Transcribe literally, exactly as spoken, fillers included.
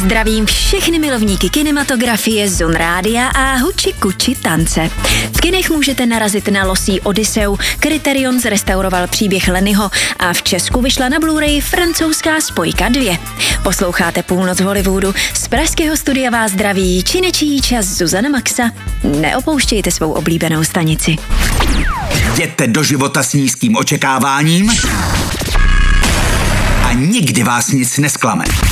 Zdravím všechny milovníky kinematografie, Zon rádia a huči kuči tance. V kinech můžete narazit na losí Odysseu, Criterion zrestauroval příběh Lennyho a v Česku vyšla na Blu-ray francouzská spojka dvě. Posloucháte Půlnoc v Hollywoodu, z pražského studia vás zdraví činečí čas Zuzana Maxa. Neopouštějte svou oblíbenou stanici. Jděte do života s nízkým očekáváním a nikdy vás nic nesklame.